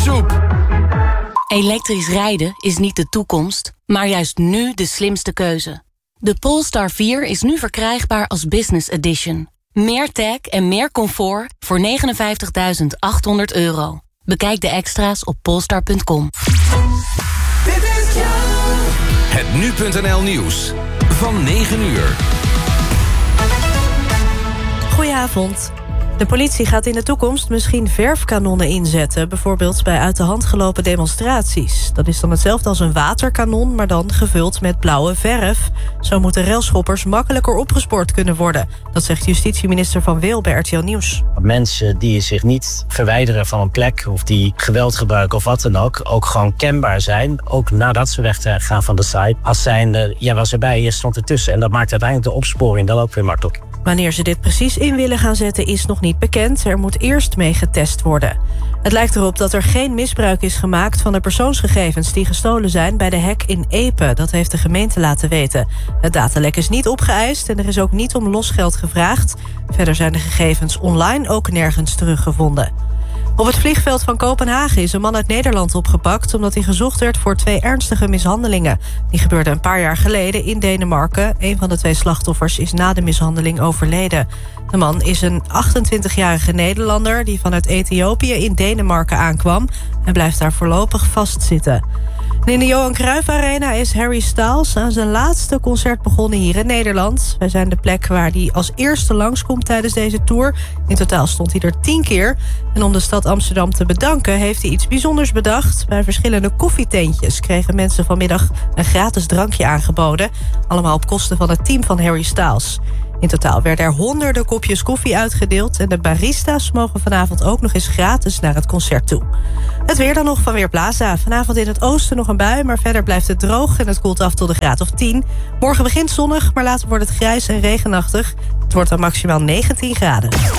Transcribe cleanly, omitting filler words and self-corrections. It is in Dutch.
soep. Elektrisch rijden is niet de toekomst, maar juist nu de slimste keuze. De Polestar 4 is nu verkrijgbaar als Business Edition. Meer tech en meer comfort voor €59.800. Bekijk de extra's op polestar.com. Het Nu.nl Nieuws van 9 uur. Goedenavond. De politie gaat in de toekomst misschien verfkanonnen inzetten, bijvoorbeeld bij uit de hand gelopen demonstraties. Dat is dan hetzelfde als een waterkanon, maar dan gevuld met blauwe verf. Zo moeten railschoppers makkelijker opgespoord kunnen worden. Dat zegt justitieminister Van Wil bij RTL Nieuws. Mensen die zich niet verwijderen van een plek of die geweld gebruiken of wat dan ook gewoon kenbaar zijn, ook nadat ze weggaan van de site. Als zijnde, ja, was erbij, je stond ertussen. En dat maakt uiteindelijk de opsporing dan ook weer makkelijk. Wanneer ze dit precies in willen gaan zetten is nog niet bekend. Er moet eerst mee getest worden. Het lijkt erop dat er geen misbruik is gemaakt van de persoonsgegevens die gestolen zijn bij de hack in Epe. Dat heeft de gemeente laten weten. Het datalek is niet opgeëist en er is ook niet om losgeld gevraagd. Verder zijn de gegevens online ook nergens teruggevonden. Op het vliegveld van Kopenhagen is een man uit Nederland opgepakt omdat hij gezocht werd voor 2 ernstige mishandelingen. Die gebeurden een paar jaar geleden in Denemarken. Een van de 2 slachtoffers is na de mishandeling overleden. De man is een 28-jarige Nederlander die vanuit Ethiopië in Denemarken aankwam en blijft daar voorlopig vastzitten. En in de Johan Cruijff Arena is Harry Styles aan zijn laatste concert begonnen hier in Nederland. Wij zijn de plek waar hij als eerste langskomt tijdens deze tour. In totaal stond hij er 10 keer. En om de stad Amsterdam te bedanken heeft hij iets bijzonders bedacht. Bij verschillende koffietentjes kregen mensen vanmiddag een gratis drankje aangeboden. Allemaal op kosten van het team van Harry Styles. In totaal werden er honderden kopjes koffie uitgedeeld en de barista's mogen vanavond ook nog eens gratis naar het concert toe. Het weer dan nog van Weerplaza. Vanavond in het oosten nog een bui, maar verder blijft het droog en het koelt af tot een graad of 10. Morgen begint zonnig, maar later wordt het grijs en regenachtig. Het wordt dan maximaal 19 graden.